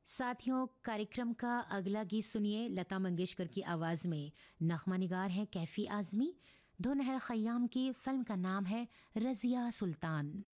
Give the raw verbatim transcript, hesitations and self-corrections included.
साथियों, कार्यक्रम का अगला गीत सुनिए। लता मंगेशकर की आवाज़ में नग़मा निगार है कैफ़ी आज़मी, धुन है ख़य्याम की, फिल्म का नाम है रज़िया सुल्तान।